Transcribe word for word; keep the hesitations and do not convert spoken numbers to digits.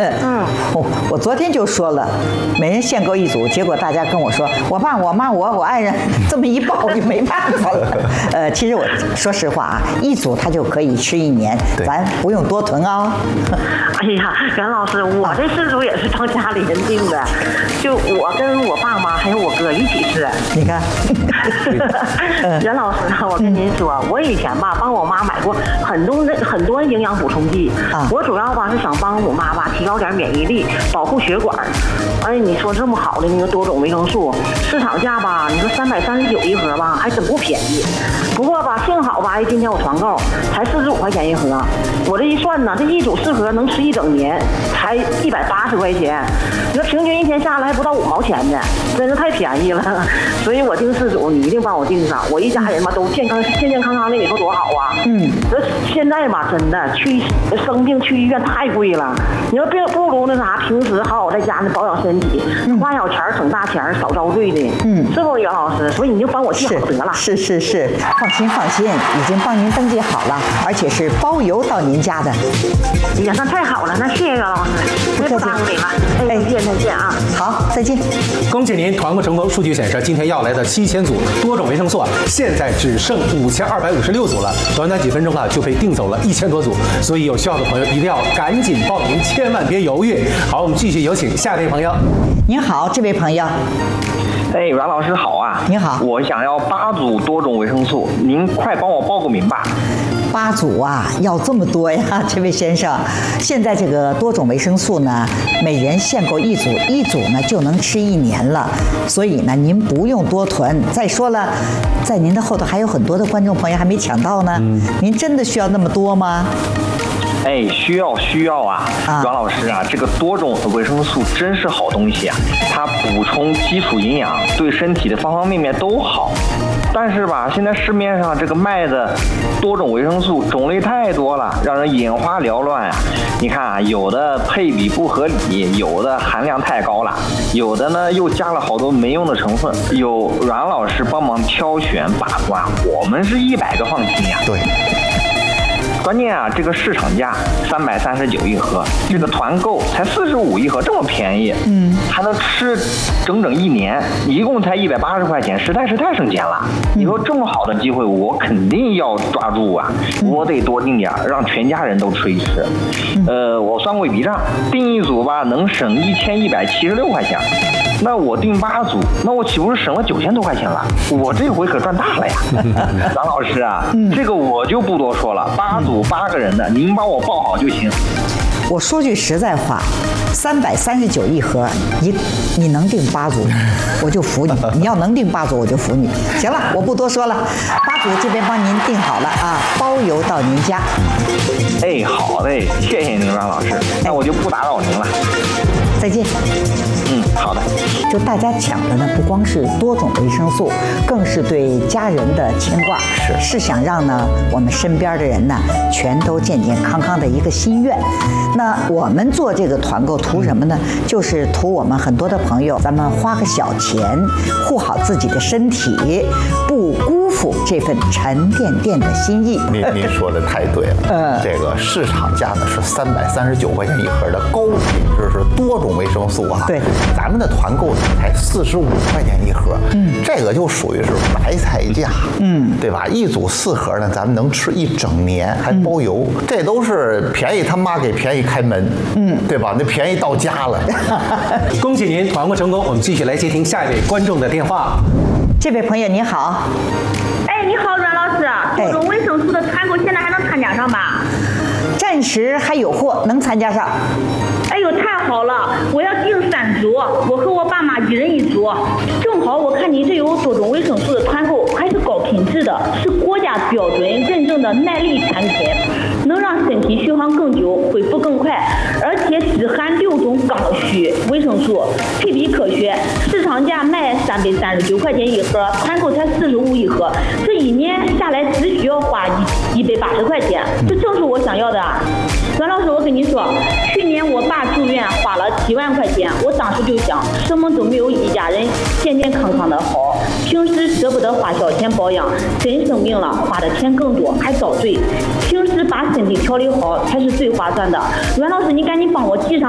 嗯， 我我昨天就说了，每人限购一组，结果大家跟我说，我爸、我妈、我我爱人这么一报，我就没办法了。呃，其实我说实话啊，一组它就可以吃一年，咱不用多囤啊。 哎呀，袁老师，我这四组也是帮家里人订的，就我跟我爸妈还有我哥一起吃。 你看， 袁老师啊，我跟您说，我以前吧帮我妈买过很多很多营养补充剂， 啊、 我主要吧是想帮我妈吧提高点免疫力，保护血管。哎，你说这么好的那个多种维生素，市场价吧，你说三百三十九一盒吧，还真不便宜。不过吧，幸好吧，今天我团购才四十五块钱一盒，我这一算呢，这一组四盒能吃一整年，才一百八十块钱。你说平均一天下来还不到五毛钱呢，真是太便宜了。所以我订四组，你一定帮我订上，我一家人嘛都健康健健康康的，你说多好啊！嗯，这现在吧，真的去生病去医院太贵了，你说别不如那啥，平时好好在家呢保养身体，花小钱省大钱，少遭罪的。嗯，是不，袁老师？所以你就帮我记好得了。 是是是，放心放心，已经帮您登记好了，而且是包邮到您家的。 哎呀，那太好了，那谢谢袁老师，那不耽误你了。哎，再见再见啊！ 好，再见。 恭喜您团购成功！数据显示，今天要来的七千组多种维生素啊，现在只剩五千二百五十六组了，短短几分钟啊就被订走了一千多组，所以有需要的朋友一定要赶紧报名，千万别犹豫。好，我们继续有请下一位朋友。 您好，这位朋友。 哎，阮老师好啊！ 你好， 我想要八组多种维生素，您快帮我报个名吧。 八组啊，要这么多呀，这位先生。现在这个多种维生素呢，每人限购一组，一组呢就能吃一年了，所以呢，您不用多囤。再说了，在您的后头还有很多的观众朋友还没抢到呢。嗯、您真的需要那么多吗？ 哎，需要需要啊，阮老师啊，这个多种维生素真是好东西啊，它补充基础营养，对身体的方方面面都好。但是吧，现在市面上这个卖的多种维生素种类太多了，让人眼花缭乱啊。你看啊，有的配比不合理，有的含量太高了，有的呢又加了好多没用的成分。有阮老师帮忙挑选把关，我们是一百个放心呀。 对。 关键啊，这个市场价三百三十九一盒，这个团购才四十五一盒，这么便宜，嗯，还能吃整整一年，一共才一百八十块钱，实在是太省钱了。你说这么好的机会，我肯定要抓住啊！我得多订点，让全家人都吃一吃。呃，我算过一笔账，订一组吧，能省一千一百七十六块钱。那我订八组，那我岂不是省了九千多块钱了？我这回可赚大了呀！张老师啊，这个我就不多说了，八组八个人的，您帮我报好就行。 我说句实在话，三百三十九一盒，你你能订八组，我就服你；你要能订八组，我就服你。行了，我不多说了，八组这边帮您订好了啊，包邮到您家。 哎，好嘞，谢谢您，张老师，那我就不打扰您了。 再见。 嗯，好的。 就大家抢的呢，不光是多种维生素，更是对家人的牵挂，是是想让呢我们身边的人呢全都健健康康的一个心愿。那我们做这个团购图什么呢？就是图我们很多的朋友，咱们花个小钱，护好自己的身体，不辜负这份沉甸甸的心意。 您您说的太对了，嗯，这个市场价呢是三百三十九块钱一盒的高品质是多种维生素啊， 对， 咱们的团购才四十五块钱一盒，嗯，这个就属于是白菜价，嗯，对吧？一组四盒呢，咱们能吃一整年，还包邮，嗯、这都是便宜他妈给便宜开门，嗯，对吧？那便宜到家了。 恭喜您团购成功，我们继续来接听下一位观众的电话。 这位朋友你好， 哎，你好，阮老师，多种维生素的团购现在还能参加上吧？ 暂时还有货，能参加上。 哎呦，太好了！我要订三组，我和我爸妈一人一组。正好我看你这有多种维生素的团购，还是高品质的，是国家标准认证的耐力产品，能让身体续航更久，恢复更快，而且只含六种刚需维生素，配比科学。市场价卖三百三十九块钱一盒，团购才四十五一盒，这一年下来只需要花一一百八十块钱，这正是我想要的。阮老师，我跟你说，去年我爸住院花了七万块钱，我当时就想，什么都没有一家人健健康康的好，平时舍不得花小钱保养，真生病了花的钱更多，还遭罪。平时把身体调理好才是最划算的。阮老师，你赶紧帮我记上。